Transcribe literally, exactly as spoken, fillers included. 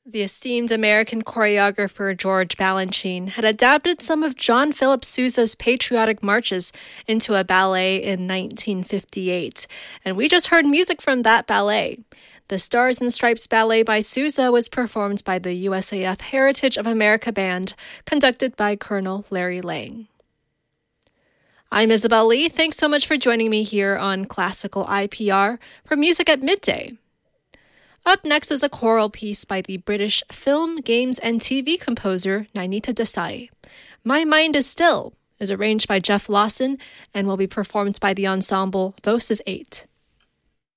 The esteemed American choreographer George Balanchine had adapted some of John Philip Sousa's patriotic marches into a ballet in nineteen fifty-eight, and we just heard music from that ballet. The Stars and Stripes Ballet by Sousa was performed by the U S A F Heritage of America Band, conducted by Colonel Larry Lang. I'm Isabel Lee. Thanks so much for joining me here on Classical I P R for Music at Midday. Up next is a choral piece by the British film, games, and T V composer Nainita Desai. My Mind is Still is arranged by Jeff Lawson and will be performed by the ensemble Voces eight.